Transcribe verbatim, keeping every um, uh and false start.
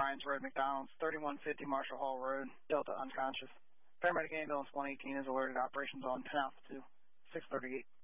Ryan's Road, McDonald's, thirty-one fifty Marshall Hall Road, Delta unconscious. Paramedic ambulance one eighteen is alerted. Operations on ten Alpha two, six thirty-eight.